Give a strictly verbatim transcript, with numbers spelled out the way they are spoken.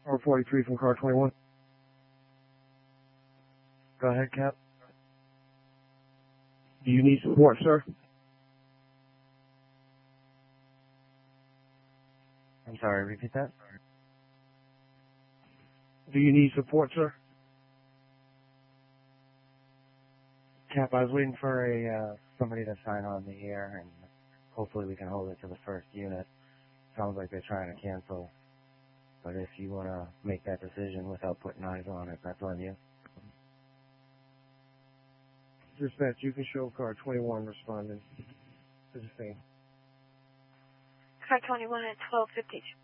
four forty-three from car twenty-one. Go ahead, Cap. Do you need support, sir? I'm sorry, repeat that? Do you need support, sir? Cap, I was waiting for a uh, somebody to sign on the air, and hopefully we can hold it to the first unit. Sounds like they're trying to cancel. But if you want to make that decision without putting eyes on it, that's on you. Dispatch, you can show car twenty-one responding to the scene. Car twenty-one at twelve fifty-two.